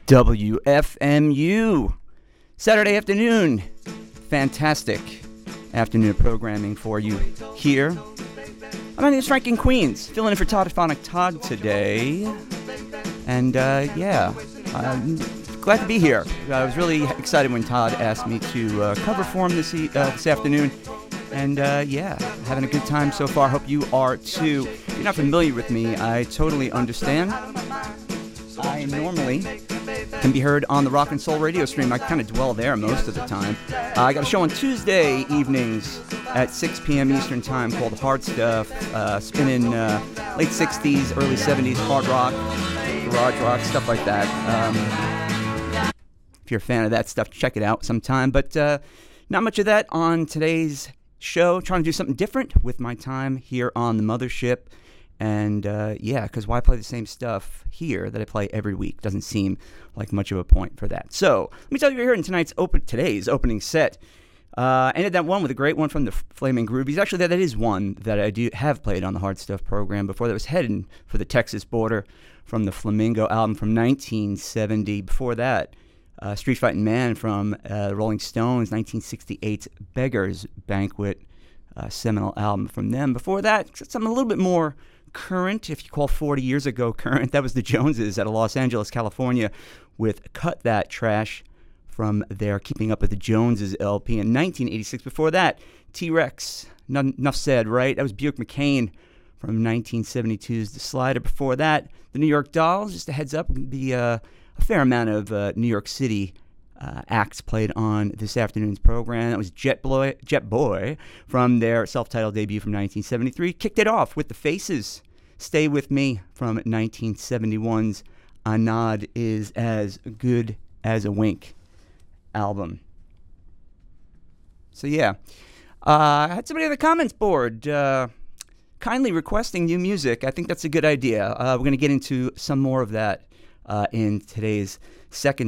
WFMU. Saturday afternoon. Fantastic afternoon of programming for you here. My name is Frank in Queens, filling in for Todd-Phonic Todd today. And I'm glad to be here. I was really excited when Todd asked me to cover for him this afternoon. And having a good time so far. Hope you are too. If you're not familiar with me, I totally understand. I normally can be heard on the Rock and Soul radio stream. I kind of dwell there most of the time. I got a show on Tuesday evenings at 6 p.m. Eastern Time called Hard Stuff, spinning late 60s, early 70s hard rock, garage rock, stuff like that. If you're a fan of that stuff, check it out sometime. But not much of that on today's show. Trying to do something different with my time here on the mothership. And because why play the same stuff here that I play every week? Doesn't seem like much of a point for that. So let me tell you, you're hearing today's opening set. Ended that one with a great one from the Flaming Groovies. Actually, that is one that I do have played on the Hard Stuff program before. That was heading for the Texas border from the Flamingo album from 1970. Before that, Street Fighting Man from Rolling Stones, 1968's Beggar's Banquet, seminal album from them. Before that, something a little bit more current, if you call 40 years ago current. That was the Joneses out of Los Angeles, California, with Cut That Trash from their Keeping Up with the Joneses LP in 1986. Before that, T-Rex, enough said, right? That was Buick McCain from 1972's The Slider. Before that, the New York Dolls. Just a heads up, be a fair amount of New York City acts played on this afternoon's program. That was Jet Boy from their self-titled debut from 1973. Kicked it off with The Faces, Stay With Me from 1971's A Nod Is As Good As a Wink album. So I had somebody on the comments board kindly requesting new music. I think that's a good idea. We're going to get into some more of that in today's second